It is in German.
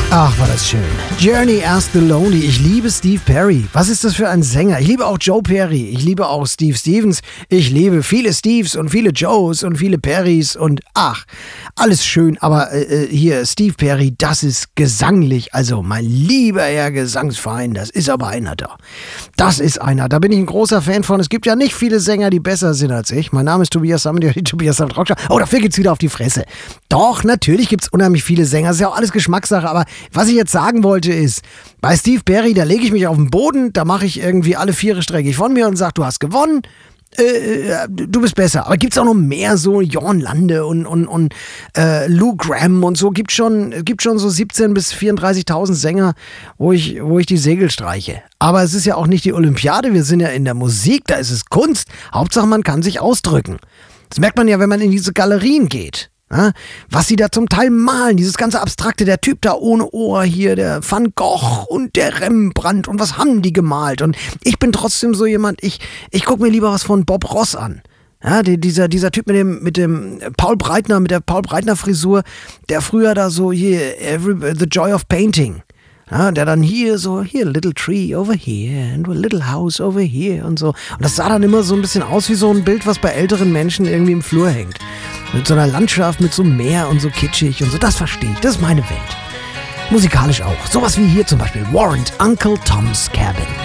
Ach, war das schön. Journey Ask the Lonely. Ich liebe Steve Perry. Was ist das für ein Sänger? Ich liebe auch Joe Perry. Ich liebe auch Steve Stevens. Ich liebe viele Steves und viele Joes und viele Perrys und ach, alles schön. Aber hier, Steve Perry, das ist gesanglich. Also mein lieber Herr Gesangsverein, das ist aber einer da. Das ist einer. Da bin ich ein großer Fan von. Es gibt ja nicht viele Sänger, die besser sind als ich. Mein Name ist Tobias Sammet, die Tobias Sammet Rockstar. Oh, dafür gibt's wieder auf die Fresse. Doch, natürlich gibt's unheimlich viele Sänger. Das ist ja auch alles Geschmackssache, aber was ich jetzt sagen wollte ist, bei Steve Perry, da lege ich mich auf den Boden, da mache ich irgendwie alle Viere strecke ich von mir und sage, du hast gewonnen, du bist besser. Aber gibt's auch noch mehr so Jorn Lande und Lou Gramm und so, gibt schon so 17.000 bis 34.000 Sänger, wo ich die Segel streiche. Aber es ist ja auch nicht die Olympiade, wir sind ja in der Musik, da ist es Kunst. Hauptsache man kann sich ausdrücken. Das merkt man ja, wenn man in diese Galerien geht. Ja, was sie da zum Teil malen, dieses ganze Abstrakte, der Typ da ohne Ohr hier, der Van Gogh und der Rembrandt und was haben die gemalt? Und ich bin trotzdem so jemand, ich gucke mir lieber was von Bob Ross an. Ja, dieser Typ mit dem Paul Breitner, mit der Paul Breitner Frisur, der früher da so hier, The Joy of Painting. Ja, der dann hier so, hier, little tree over here and a little house over here und so. Und das sah dann immer so ein bisschen aus wie so ein Bild, was bei älteren Menschen irgendwie im Flur hängt. Mit so einer Landschaft, mit so einem Meer und so kitschig und so. Das verstehe ich, das ist meine Welt. Musikalisch auch. Sowas wie hier zum Beispiel Warrant, Uncle Tom's Cabin.